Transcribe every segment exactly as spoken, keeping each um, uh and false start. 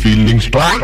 feelings black.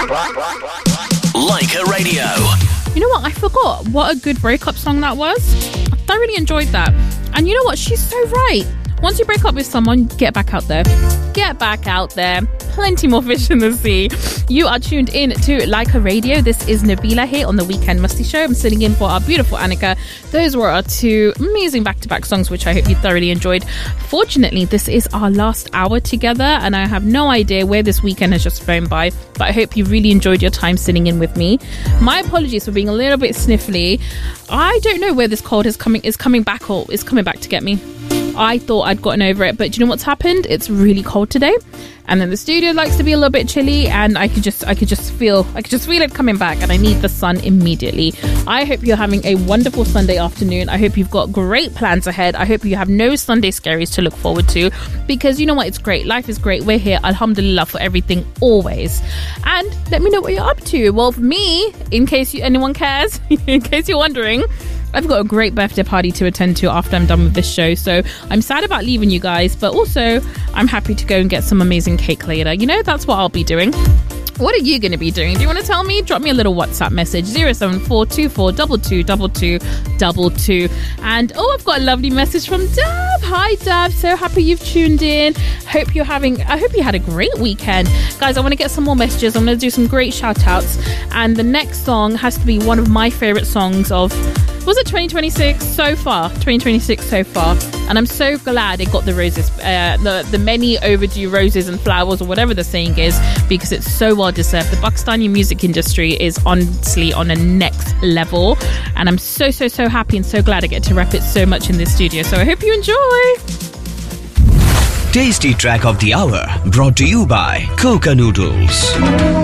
Leica Radio. You know what? I forgot what a good breakup song that was. I thoroughly enjoyed that. And you know what? She's so right. Once you break up with someone, get back out there. Get back out there. Plenty more fish in the sea. You are tuned in to Leica Radio. This is Nabila here on the Weekend Musty Show. I'm sitting in for our beautiful Annika. Those were our two amazing back-to-back songs, which I hope you thoroughly enjoyed. Fortunately, this is our last hour together, and I have no idea where this weekend has just flown by, but I hope you really enjoyed your time sitting in with me. My apologies for being a little bit sniffly. I don't know where this cold is coming is coming back or is coming back to get me. I thought I'd gotten over it, but do you know what's happened? It's really cold today, and then the studio likes to be a little bit chilly, and I could just I could just feel I could just feel it coming back, and I need the sun immediately. I hope you're having a wonderful Sunday afternoon. I hope you've got great plans ahead. I hope you have no Sunday scaries to look forward to, because you know what? It's great. Life is great. We're here, alhamdulillah, for everything always. And let me know what you're up to. Well, for me, in case you, anyone cares, in case you're wondering, I've got a great birthday party to attend to after I'm done with this show, so I'm sad about leaving you guys, but also I'm happy to go and get some amazing cake later. You know, that's what I'll be doing. What are you going to be doing? Do you want to tell me? Drop me a little WhatsApp message, zero seven four two four two two two two two two. And oh, I've got a lovely message from Dab. Hi Dab, so happy you've tuned in. Hope you're having, I hope you had a great weekend. Guys, I want to get some more messages. I'm going to do some great shout outs. And the next song has to be one of my favorite songs of, was it twenty twenty-six so far? twenty twenty-six so far. And I'm so glad it got the roses, uh, the, the many overdue roses and flowers, or whatever the saying is, because it's so well deserved. The Pakistani music industry is honestly on a next level. And I'm so, so, so happy and so glad I get to rep it so much in this studio. So I hope you enjoy. Tasty track of the hour brought to you by Coca Noodles.